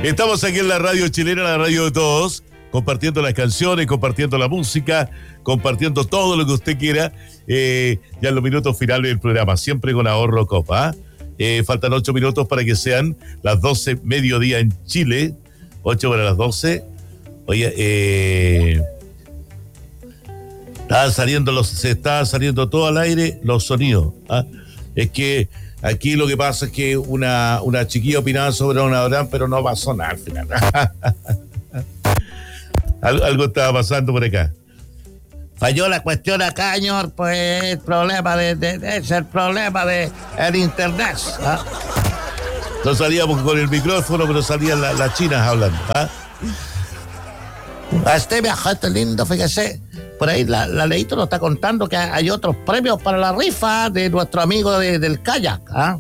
Estamos aquí en la radio chilena, la radio de todos, compartiendo las canciones, compartiendo la música, compartiendo todo lo que usted quiera, ya en los minutos finales del programa, siempre con ahorro Copa. Faltan 8 minutos para que sean las 12, mediodía en Chile, 8 para las 12. Oye, se estaban saliendo todo al aire los sonidos. Es que aquí lo que pasa es que una chiquilla opinaba sobre una Abraham, pero no va a sonar al final. Algo estaba pasando por acá. Falló la cuestión acá, señor, pues el problema es el problema de el internet. No salíamos con el micrófono, pero salían las chinas hablando. Este viajante lindo, fíjese. Por ahí la Leito nos está contando que hay otros premios para la rifa de nuestro amigo del kayak.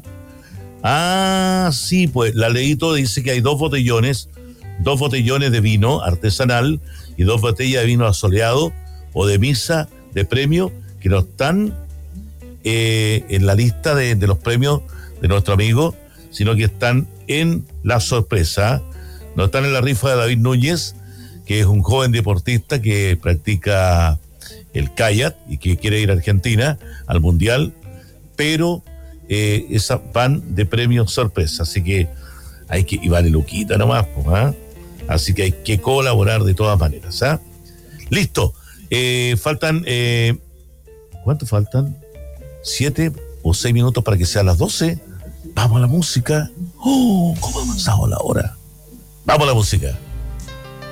Sí, pues la Leito dice que hay dos botellones de vino artesanal y 2 botellas de vino asoleado o de misa de premio que no están en la lista de los premios de nuestro amigo, sino que están en la sorpresa. No están en la rifa de David Núñez, que es un joven deportista que practica el kayak y que quiere ir a Argentina al Mundial, pero esa van de premio sorpresa, así que y vale luquita nomás, así que hay que colaborar de todas maneras. Listo, faltan, ¿cuánto faltan? 7 o 6 minutos para que sean las 12. Vamos a la música. ¿Cómo ha avanzado la hora? Vamos a la música.